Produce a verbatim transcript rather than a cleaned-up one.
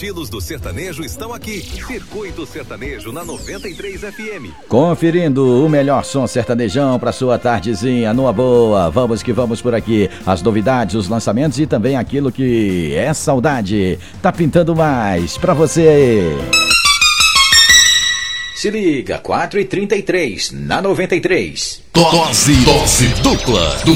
estilos do sertanejo estão aqui. Circuito Sertanejo na noventa e três F M. Conferindo o melhor som sertanejão para sua tardezinha, numa boa. Vamos que vamos por aqui. As novidades, os lançamentos e também aquilo que é saudade. Tá pintando mais pra você. Se liga, quatro e trinta e três na noventa e três. Dose, dose dupla.